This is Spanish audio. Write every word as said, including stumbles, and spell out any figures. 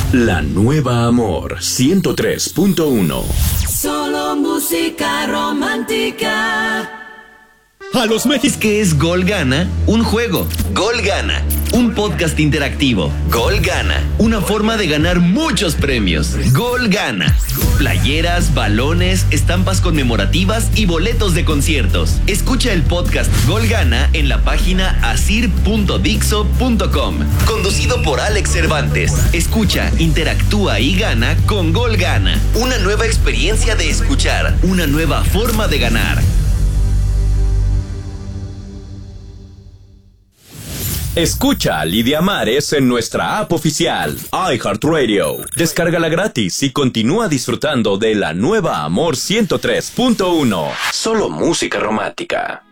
La nueva Amor ciento tres punto uno. Solo música romántica. A los mexicanos. ¿Qué es Gol Gana? Un juego. Gol Gana. Un podcast interactivo. Gol Gana. Una forma de ganar muchos premios. Gol Gana. Playeras, balones, estampas conmemorativas y boletos de conciertos. Escucha el podcast Gol Gana en la página asir punto dixo punto com. Conducido por Alex Cervantes. Escucha, interactúa y gana con Gol Gana. Una nueva experiencia de escuchar. Una nueva forma de ganar. Escucha a Lidia Mares en nuestra app oficial, iHeartRadio. Descárgala gratis y continúa disfrutando de la nueva Amor ciento tres punto uno. Solo música romántica.